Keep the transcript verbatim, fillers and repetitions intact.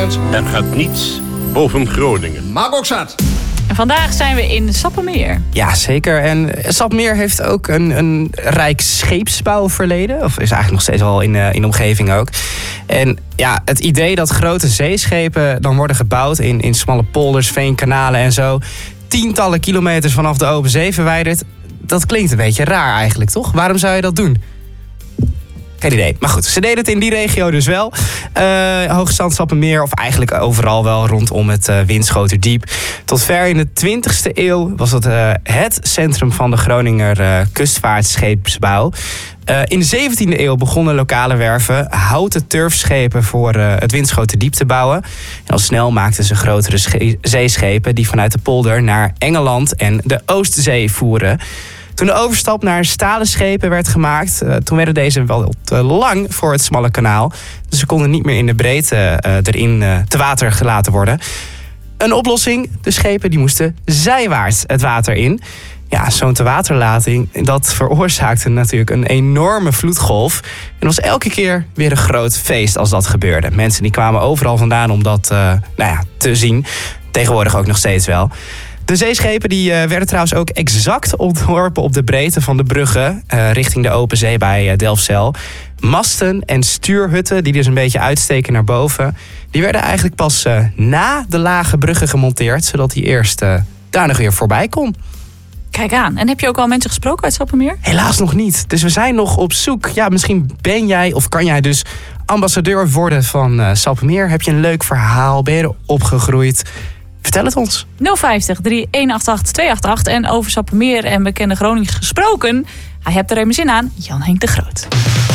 Drenthe. Er gaat niets boven Groningen. Maak ook zat. En vandaag zijn we in Sappemeer. Ja, zeker. En Sappemeer heeft ook een, een rijk scheepsbouwverleden. Of is eigenlijk nog steeds wel in, uh, in de omgeving ook. En ja, het idee dat grote zeeschepen dan worden gebouwd in, in smalle polders, veenkanalen en zo, tientallen kilometers vanaf de open zee verwijderd, dat klinkt een beetje raar eigenlijk, toch? Waarom zou je dat doen? Geen idee. Maar goed, ze deden het in die regio dus wel. Uh, Hoogezand, Sappemeer, of eigenlijk overal wel rondom het uh, Winschoterdiep. Tot ver in de twintigste eeuw was het uh, het centrum van de Groninger uh, kustvaartscheepsbouw. Uh, in de zeventiende eeuw begonnen lokale werven houten turfschepen voor uh, het Winschoterdiep te bouwen. En al snel maakten ze grotere sche- zeeschepen die vanuit de polder naar Engeland en de Oostzee voeren. Toen de overstap naar stalen schepen werd gemaakt, uh, toen werden deze wel te lang voor het smalle kanaal. Dus ze konden niet meer in de breedte uh, erin uh, te water gelaten worden. Een oplossing, de schepen die moesten zijwaarts het water in. Ja, zo'n tewaterlating, dat veroorzaakte natuurlijk een enorme vloedgolf. En het was elke keer weer een groot feest als dat gebeurde. Mensen die kwamen overal vandaan om dat uh, nou ja, te zien. Tegenwoordig ook nog steeds wel. De zeeschepen die, uh, werden trouwens ook exact ontworpen op de breedte van de bruggen uh, richting de open zee bij uh, Delfzijl. Masten en stuurhutten die dus een beetje uitsteken naar boven, die werden eigenlijk pas uh, na de lage bruggen gemonteerd, zodat die eerst uh, daar nog weer voorbij kon. Kijk aan. En heb je ook al mensen gesproken uit Sappemeer? Helaas nog niet. Dus we zijn nog op zoek. Ja, misschien ben jij of kan jij dus ambassadeur worden van uh, Sappemeer. Heb je een leuk verhaal? Ben je er opgegroeid? Vertel het ons. nul vijftig, drie een acht acht, twee acht acht. En over Sappemeer en bekende Groningers gesproken. Hij hebt er even zin aan. Jan Henk de Groot.